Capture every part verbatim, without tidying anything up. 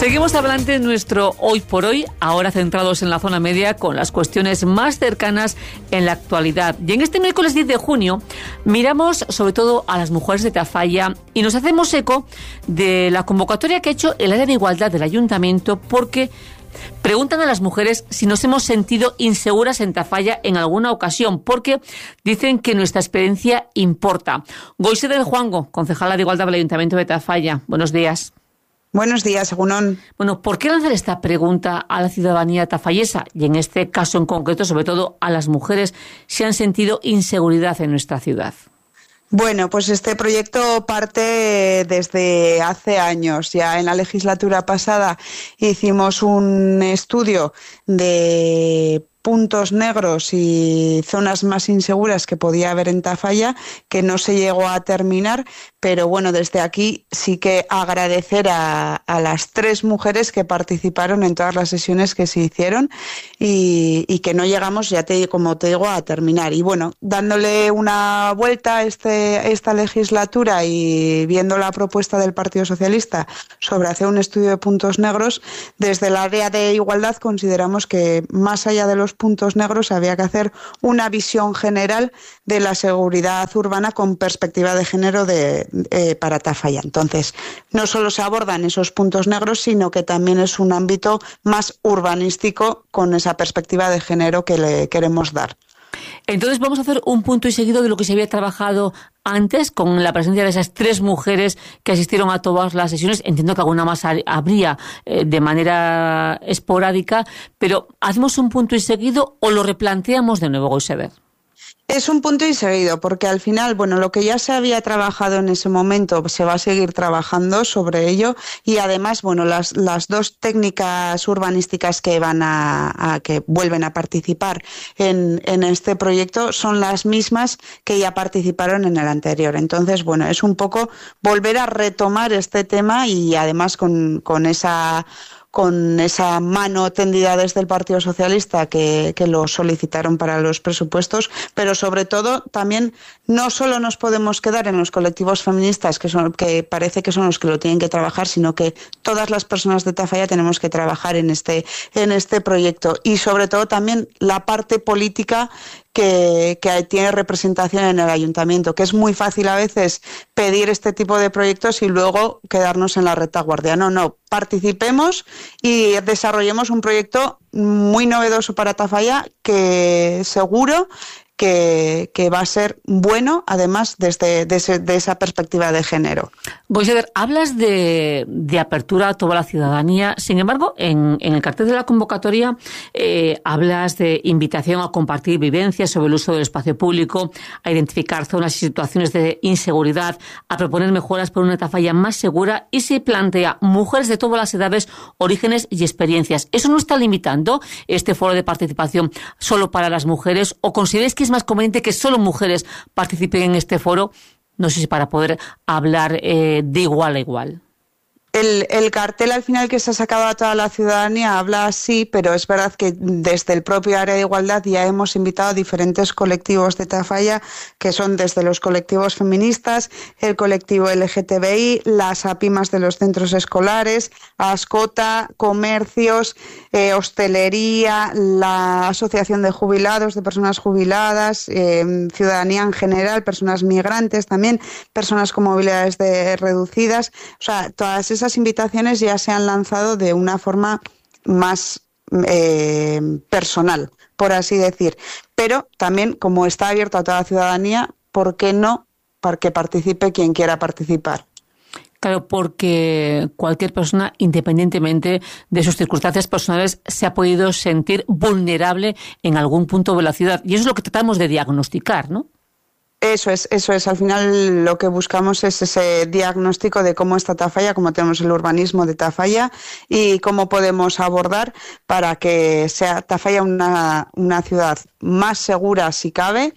Seguimos adelante en nuestro Hoy por Hoy, ahora centrados en la zona media con las cuestiones más cercanas en la actualidad. Y en este miércoles diez de junio miramos sobre todo a las mujeres de Tafalla y nos hacemos eco de la convocatoria que ha hecho el área de igualdad del ayuntamiento, porque preguntan a las mujeres si nos hemos sentido inseguras en Tafalla en alguna ocasión, porque dicen que nuestra experiencia importa. Goise del Juango, concejala de Igualdad del Ayuntamiento de Tafalla. Buenos días. Buenos días, Egunon. Bueno, ¿por qué lanzar esta pregunta a la ciudadanía tafallesa? Y en este caso en concreto, sobre todo a las mujeres, si han sentido inseguridad en nuestra ciudad. Bueno, pues este proyecto parte desde hace años. Ya en la legislatura pasada hicimos un estudio de puntos negros y zonas más inseguras que podía haber en Tafalla, que no se llegó a terminar, pero bueno, desde aquí sí que agradecer a, a las tres mujeres que participaron en todas las sesiones que se hicieron y, y que no llegamos, ya te, como te digo, a terminar. Y bueno, dándole una vuelta a este, esta legislatura y viendo la propuesta del Partido Socialista sobre hacer un estudio de puntos negros, desde el área de igualdad consideramos que más allá de los puntos negros había que hacer una visión general de la seguridad urbana con perspectiva de género de, eh, para Tafalla. Entonces, no solo se abordan esos puntos negros, sino que también es un ámbito más urbanístico con esa perspectiva de género que le queremos dar. Entonces vamos a hacer un punto y seguido de lo que se había trabajado antes con la presencia de esas tres mujeres que asistieron a todas las sesiones. Entiendo que alguna más habría eh, de manera esporádica, pero ¿hacemos un punto y seguido o lo replanteamos de nuevo, Goisever? Es un punto y seguido, porque al final, bueno, lo que ya se había trabajado en ese momento se va a seguir trabajando sobre ello, y además, bueno, las, las dos técnicas urbanísticas que van a, a que vuelven a participar en, en este proyecto son las mismas que ya participaron en el anterior. Entonces, bueno, es un poco volver a retomar este tema y además con, con esa con esa mano tendida desde el Partido Socialista que, que lo solicitaron para los presupuestos, pero sobre todo también no solo nos podemos quedar en los colectivos feministas, que son que parece que son los que lo tienen que trabajar, sino que todas las personas de Tafalla tenemos que trabajar en este, en este proyecto, y sobre todo también la parte política Que, que tiene representación en el ayuntamiento, que es muy fácil a veces pedir este tipo de proyectos y luego quedarnos en la retaguardia. No, no, participemos y desarrollemos un proyecto muy novedoso para Tafalla que seguro que, que va a ser bueno, además, desde de, ese, de esa perspectiva de género. Goisever, hablas de, de apertura a toda la ciudadanía. Sin embargo, en, en el cartel de la convocatoria eh, hablas de invitación a compartir vivencias sobre el uso del espacio público, a identificar zonas y situaciones de inseguridad, a proponer mejoras por una Tafalla más segura, y se plantea mujeres de todas las edades, orígenes y experiencias. ¿Eso no está limitando este foro de participación solo para las mujeres, o consideráis que es más conveniente que solo mujeres participen en este foro? No sé si para poder hablar eh, de igual a igual. El, el cartel al final que se ha sacado a toda la ciudadanía habla así, pero es verdad que desde el propio área de igualdad ya hemos invitado a diferentes colectivos de Tafalla, que son desde los colectivos feministas, el colectivo L G T B I, las APIMAS de los centros escolares, ASCOTA, comercios, eh, hostelería, la Asociación de Jubilados, de personas jubiladas, eh, ciudadanía en general, personas migrantes también, personas con movilidades de, reducidas, o sea, todas esas Esas invitaciones ya se han lanzado de una forma más eh, personal, por así decir. Pero también, como está abierto a toda la ciudadanía, ¿por qué no para que participe quien quiera participar? Claro, porque cualquier persona, independientemente de sus circunstancias personales, se ha podido sentir vulnerable en algún punto de la ciudad. Y eso es lo que tratamos de diagnosticar, ¿no? Eso es, eso es. Al final lo que buscamos es ese diagnóstico de cómo está Tafalla, cómo tenemos el urbanismo de Tafalla y cómo podemos abordar para que sea Tafalla una, una ciudad más segura si cabe,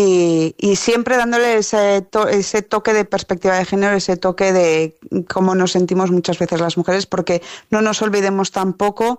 y, y siempre dándole ese, to, ese toque de perspectiva de género, ese toque de cómo nos sentimos muchas veces las mujeres, porque no nos olvidemos tampoco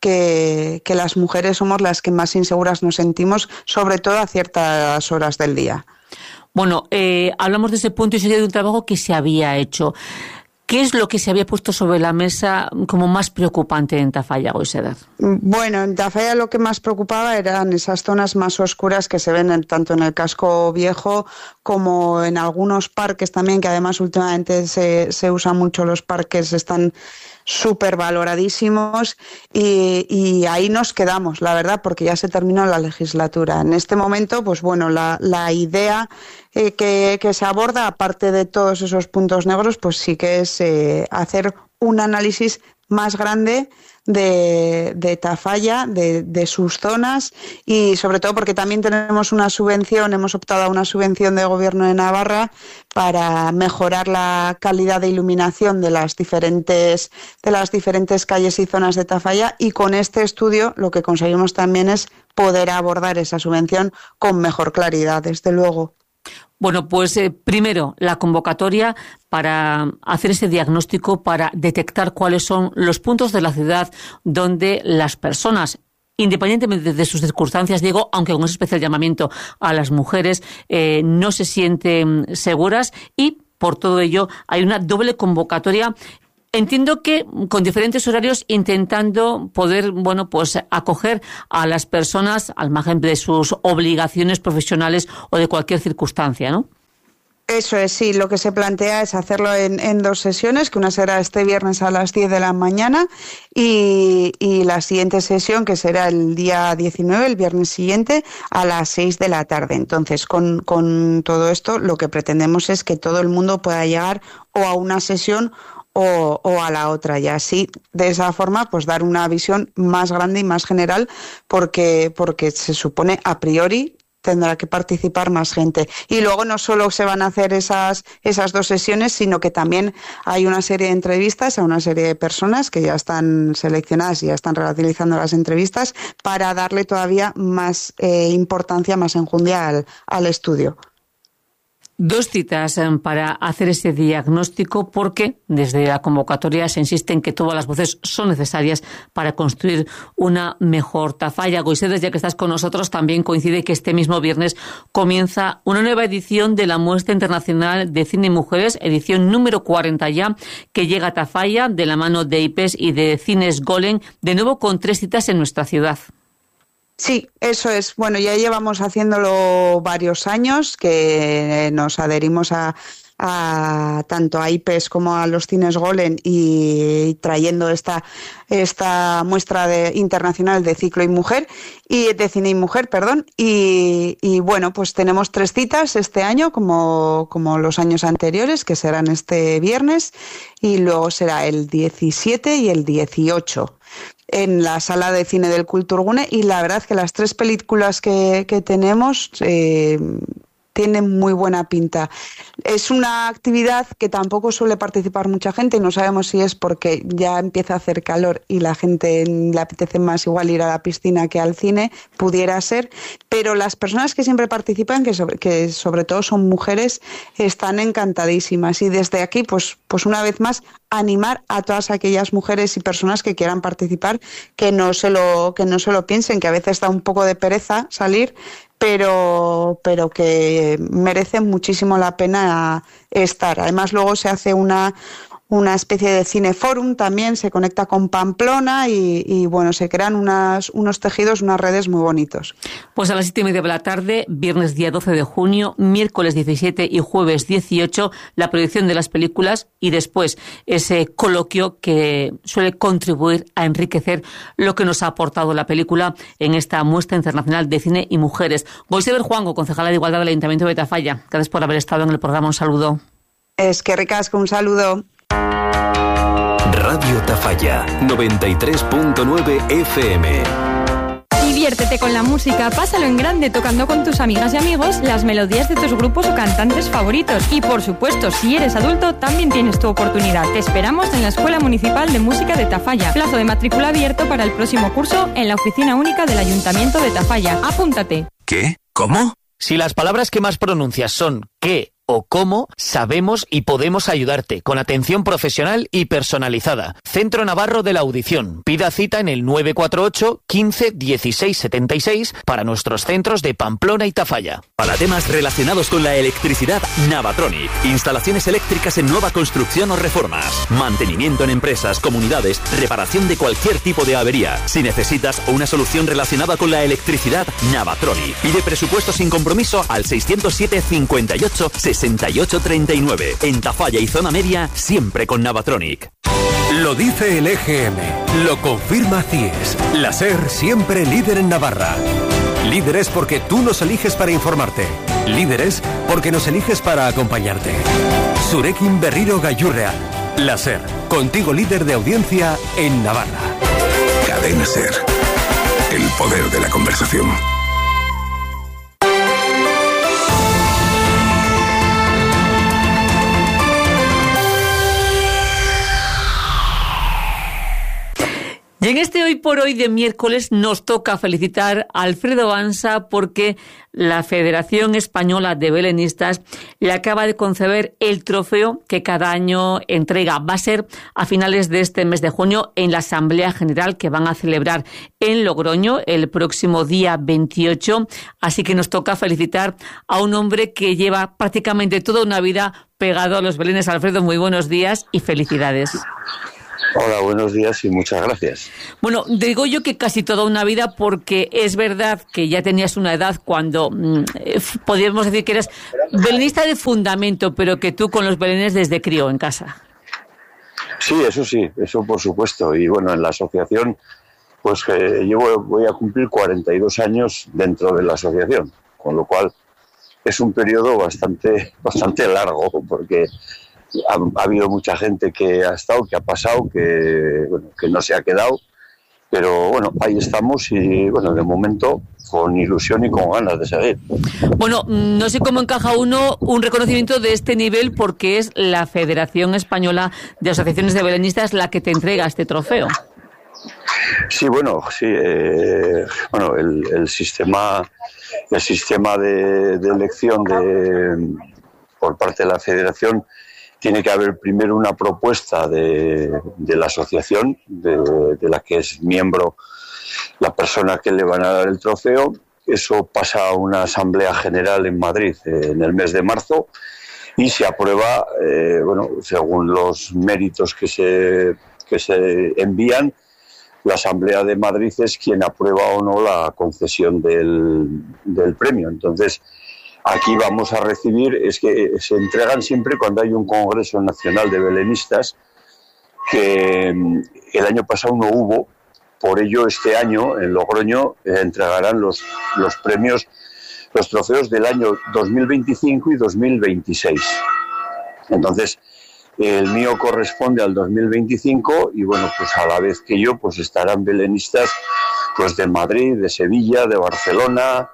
que, que las mujeres somos las que más inseguras nos sentimos, sobre todo a ciertas horas del día. Bueno, eh, hablamos de ese punto y seguido de un trabajo que se había hecho. ¿qué es lo que se había puesto sobre la mesa como más preocupante en Tafalla, Goisever? Bueno, en Tafalla lo que más preocupaba eran esas zonas más oscuras que se ven en, tanto en el casco viejo como en algunos parques también, que además últimamente se, se usan mucho los parques, están súper valoradísimos y, y ahí nos quedamos, la verdad, porque ya se terminó la legislatura. En este momento, pues bueno, la, la idea eh, que, que se aborda, aparte de todos esos puntos negros, pues sí que es eh, hacer un análisis más grande de, de Tafalla, de, de sus zonas y sobre todo porque también tenemos una subvención, hemos optado a una subvención del Gobierno de Navarra para mejorar la calidad de iluminación de las diferentes, de las diferentes calles y zonas de Tafalla, y con este estudio lo que conseguimos también es poder abordar esa subvención con mejor claridad, desde luego. Bueno, pues eh, primero la convocatoria para hacer ese diagnóstico, para detectar cuáles son los puntos de la ciudad donde las personas, independientemente de sus circunstancias, digo, aunque con ese especial llamamiento a las mujeres, eh, no se sienten seguras, y por todo ello hay una doble convocatoria. Entiendo que con diferentes horarios, intentando poder, bueno, pues acoger a las personas al margen de sus obligaciones profesionales o de cualquier circunstancia, ¿no? Eso es, sí, lo que se plantea es hacerlo en, en dos sesiones, que una será este viernes a las diez de la mañana y, y la siguiente sesión, que será el día diecinueve, el viernes siguiente, a las seis de la tarde. Entonces, con, con todo esto, lo que pretendemos es que todo el mundo pueda llegar o a una sesión O, o a la otra, y así de esa forma pues dar una visión más grande y más general, porque porque se supone a priori tendrá que participar más gente. Y luego no solo se van a hacer esas esas dos sesiones, sino que también hay una serie de entrevistas a una serie de personas que ya están seleccionadas y ya están realizando las entrevistas para darle todavía más eh, importancia, más enjundia al, al estudio. Dos citas para hacer ese diagnóstico, porque desde la convocatoria se insiste en que todas las voces son necesarias para construir una mejor Tafalla. Goisever, ya que estás con nosotros, también coincide que este mismo viernes comienza una nueva edición de la Muestra Internacional de Cine y Mujeres, edición número cuarenta ya, que llega a Tafalla de la mano de I P E S y de Cines Golem, de nuevo con tres citas en nuestra ciudad. Sí, eso es. Bueno, ya llevamos haciéndolo varios años, que nos adherimos a, a tanto a I P E S como a los Cines Golem y, y trayendo esta esta muestra de, internacional de ciclo y mujer y de cine y mujer, perdón. Y, y bueno, pues tenemos tres citas este año, como como los años anteriores, que serán este viernes y luego será el diecisiete y el dieciocho. En la sala de cine del Kulturgune, y la verdad que las tres películas que, que tenemos eh, tienen muy buena pinta. Es una actividad que tampoco suele participar mucha gente y no sabemos si es porque ya empieza a hacer calor y la gente le apetece más igual ir a la piscina que al cine, pudiera ser, pero las personas que siempre participan, que sobre, que sobre todo son mujeres, están encantadísimas, y desde aquí pues, pues una vez más animar a todas aquellas mujeres y personas que quieran participar, que no se lo, que no se lo piensen, que a veces da un poco de pereza salir, pero pero que merece muchísimo la pena estar. Además, luego se hace una una especie de cineforum también, se conecta con Pamplona y, y bueno, se crean unas, unos tejidos, unas redes muy bonitos. Pues a las siete y media de la tarde, viernes día doce de junio, miércoles diecisiete y jueves dieciocho, la proyección de las películas y después ese coloquio que suele contribuir a enriquecer lo que nos ha aportado la película en esta Muestra Internacional de Cine y Mujeres. Goisever Juango, concejala de Igualdad del Ayuntamiento de Tafalla, gracias por haber estado en el programa. Un saludo. Es que ricasco, un saludo. Radio Tafalla, noventa y tres punto nueve F M. Diviértete con la música, pásalo en grande tocando con tus amigas y amigos las melodías de tus grupos o cantantes favoritos. Y por supuesto, si eres adulto, también tienes tu oportunidad. Te esperamos en la Escuela Municipal de Música de Tafalla. Plazo de matrícula abierto para el próximo curso en la Oficina Única del Ayuntamiento de Tafalla. Apúntate. ¿Qué? ¿Cómo? Si las palabras que más pronuncias son ¿qué? o cómo, sabemos y podemos ayudarte con atención profesional y personalizada. Centro Navarro de la Audición. Pida cita en el nueve cuatro ocho, quince, dieciséis, setenta y seis para nuestros centros de Pamplona y Tafalla. Para temas relacionados con la electricidad, Navatronic. Instalaciones eléctricas en nueva construcción o reformas. Mantenimiento en empresas, comunidades, reparación de cualquier tipo de avería. Si necesitas una solución relacionada con la electricidad, Navatronic. Pide presupuesto sin compromiso al seiscientos siete, cincuenta y ocho, sesenta y ocho, treinta y nueve. En Tafalla y zona media, siempre con Navatronic. Lo dice el E G M, lo confirma C I E S. La SER siempre líder en Navarra. Líderes porque tú nos eliges para informarte. Líderes porque nos eliges para acompañarte. Zurekin Berriro Gaiurrean. La SER, contigo líder de audiencia en Navarra. Cadena SER. El poder de la conversación. Y en este Hoy por Hoy de miércoles nos toca felicitar a Alfredo Bansa porque la Federación Española de Belenistas le acaba de conceder el trofeo que cada año entrega. Va a ser a finales de este mes de junio en la Asamblea General que van a celebrar en Logroño el próximo día veintiocho. Así que nos toca felicitar a un hombre que lleva prácticamente toda una vida pegado a los belenes. Alfredo, muy buenos días y felicidades. Hola, buenos días y muchas gracias. Bueno, digo yo que casi toda una vida porque es verdad que ya tenías una edad cuando mmm, podríamos decir que eres belenista de fundamento, pero que tú con los belenes desde crío en casa. Sí, eso sí, eso por supuesto. Y bueno, en la asociación, pues eh, llevo, voy a cumplir cuarenta y dos años dentro de la asociación, con lo cual es un periodo bastante, bastante largo porque Ha, ha habido mucha gente que ha estado, que ha pasado, que, bueno, que no se ha quedado, pero bueno, ahí estamos y bueno, de momento con ilusión y con ganas de seguir. Bueno, no sé cómo encaja uno un reconocimiento de este nivel porque es la Federación Española de Asociaciones de Belenistas la que te entrega este trofeo. Sí, bueno, sí, eh, bueno, el, el sistema, el sistema de, de elección de, por parte de la Federación. Tiene que haber primero una propuesta de, de la asociación, de, de la que es miembro la persona que le van a dar el trofeo. Eso pasa a una asamblea general en Madrid eh, en el mes de marzo y se aprueba, eh, bueno, según los méritos que se, que se envían. La Asamblea de Madrid es quien aprueba o no la concesión del, del premio. Entonces, aquí vamos a recibir, es que se entregan siempre cuando hay un Congreso Nacional de Belenistas, que el año pasado no hubo, por ello este año en Logroño eh, entregarán los, los premios, los trofeos del año dos mil veinticinco y dos mil veintiséis. Entonces, el mío corresponde al dos mil veinticinco y bueno, pues a la vez que yo, pues estarán belenistas pues de Madrid, de Sevilla, de Barcelona,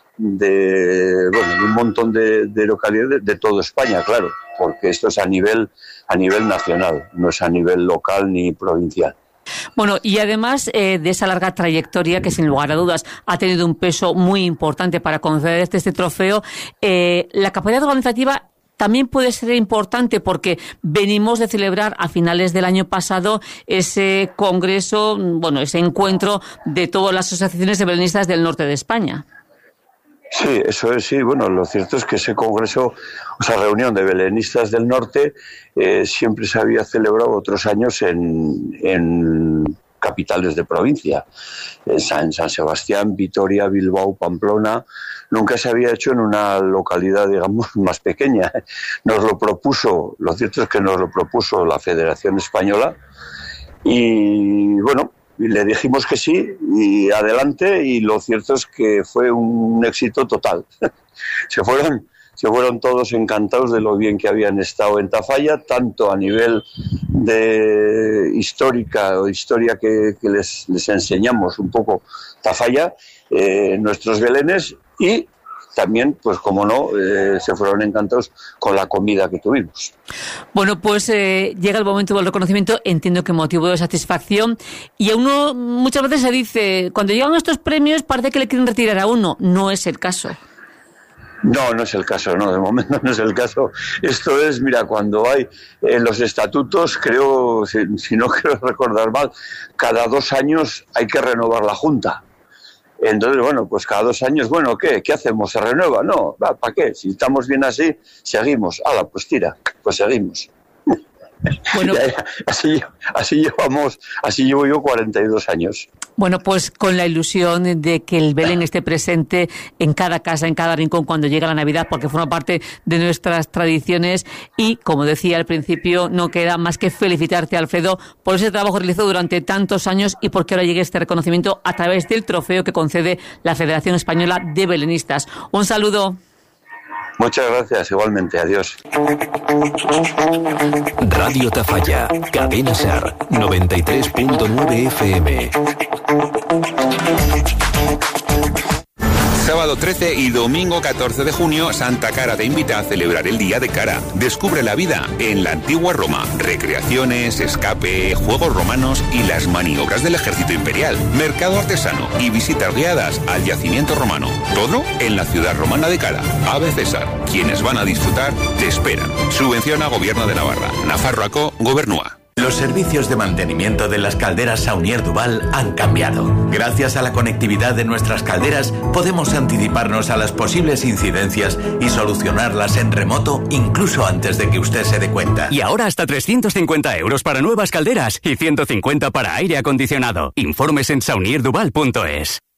de bueno de un montón de, de localidades de, de toda España, claro, porque esto es a nivel a nivel nacional, no es a nivel local ni provincial. Bueno, y además eh, de esa larga trayectoria que sin lugar a dudas ha tenido un peso muy importante para conceder este, este trofeo, eh, la capacidad organizativa también puede ser importante porque venimos de celebrar a finales del año pasado ese congreso, bueno, ese encuentro de todas las asociaciones de belenistas del norte de España. Sí, eso es, sí. Bueno, lo cierto es que ese congreso, o sea, reunión de belenistas del norte, eh, siempre se había celebrado otros años en, en capitales de provincia. En San, San Sebastián, Vitoria, Bilbao, Pamplona. Nunca se había hecho en una localidad, digamos, más pequeña. Nos lo propuso, lo cierto es que nos lo propuso la Federación Española y, bueno, y le dijimos que sí y adelante, y lo cierto es que fue un éxito total. se fueron se fueron todos encantados de lo bien que habían estado en Tafalla, tanto a nivel de histórica o historia que, que les, les enseñamos un poco Tafalla, eh, nuestros belenes, y también, pues como no, eh, se fueron encantados con la comida que tuvimos. Bueno, pues eh, llega el momento del reconocimiento, entiendo que motivo de satisfacción, y a uno muchas veces se dice, cuando llegan estos premios parece que le quieren retirar a uno, no es el caso. No, no es el caso, no, de momento no es el caso. Esto es, mira, cuando hay en los estatutos, creo, si, si no quiero recordar mal, cada dos años hay que renovar la Junta. Entonces, bueno, pues cada dos años, bueno, ¿qué? ¿Qué hacemos? ¿Se renueva? No, ¿para qué? Si estamos bien así, seguimos. ¡Hala, pues tira! Pues seguimos. Bueno, así, así llevamos, así llevo yo cuarenta y dos años. Bueno, pues con la ilusión de que el Belén esté presente en cada casa, en cada rincón cuando llega la Navidad, porque forma parte de nuestras tradiciones y, como decía al principio, no queda más que felicitarte, Alfredo, por ese trabajo realizado durante tantos años y porque ahora llegue este reconocimiento a través del trofeo que concede la Federación Española de Belenistas. Un saludo. Muchas gracias, igualmente, adiós. Radio Tafalla, Cadena Ser, noventa y tres punto nueve F M. Sábado trece y domingo catorce de junio, Santa Cara te invita a celebrar el Día de Cara. Descubre la vida en la antigua Roma. Recreaciones, escape, juegos romanos y las maniobras del ejército imperial. Mercado artesano y visitas guiadas al yacimiento romano. Todo en la ciudad romana de Cara. Ave César. Quienes van a disfrutar te esperan. Subvenciona Gobierno de Navarra. Nafarroaco, Gobernua. Los servicios de mantenimiento de las calderas Saunier Duval han cambiado. Gracias a la conectividad de nuestras calderas, podemos anticiparnos a las posibles incidencias y solucionarlas en remoto incluso antes de que usted se dé cuenta. Y ahora hasta trescientos cincuenta euros para nuevas calderas y ciento cincuenta para aire acondicionado. Informes en saunier duval punto es.